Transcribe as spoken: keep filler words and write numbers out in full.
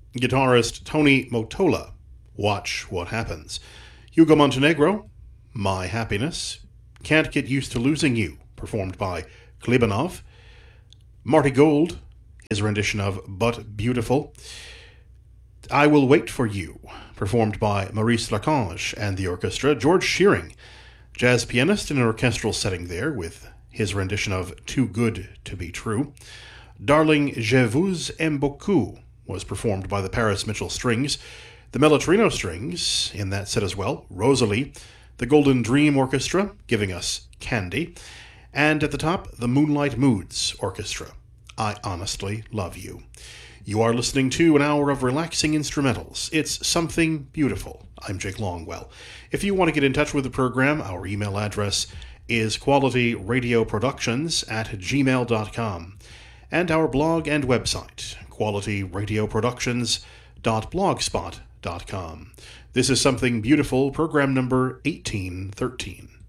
Guitarist Tony Motola, Watch What Happens. Hugo Montenegro, My Happiness. Can't Get Used to Losing You, performed by Klibanov. Marty Gold, his rendition of But Beautiful. I Will Wait for You, performed by Maurice Lacange and the orchestra. George Shearing, jazz pianist in an orchestral setting there, with his rendition of Too Good to Be True. Darling, Je vous aime beaucoup was performed by the Paris Mitchell Strings. The Melotrino Strings in that set as well. Rosalie. The Golden Dream Orchestra giving us Candy. And at the top, the Moonlight Moods Orchestra. I Honestly Love You. You are listening to an hour of relaxing instrumentals. It's Something Beautiful. I'm Jake Longwell. If you want to get in touch with the program, our email address is qualityradioproductions at gmail dot com. And our blog and website, quality radio productions dot blogspot dot com. This is Something Beautiful, program number eighteen thirteen.